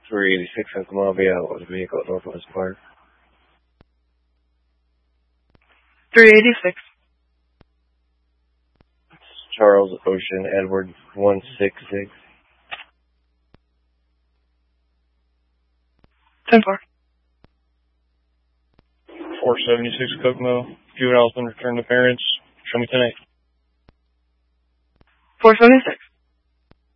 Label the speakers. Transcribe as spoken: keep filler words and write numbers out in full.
Speaker 1: three eighty-six Kokomo, be out with a vehicle at Northwest Park.
Speaker 2: three eighty-six.
Speaker 1: Charles Ocean Edward one six six.
Speaker 2: ten four.
Speaker 3: four seventy-six Kokomo. Juvenile's been returned to parents. Show me ten eight.
Speaker 2: four seventy-six.